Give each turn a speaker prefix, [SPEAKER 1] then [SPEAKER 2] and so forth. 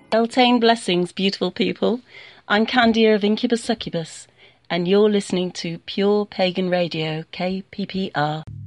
[SPEAKER 1] Beltane blessings, beautiful people. I'm Candia of Incubus Succubus, and you're listening to Pure Pagan Radio, KPPR.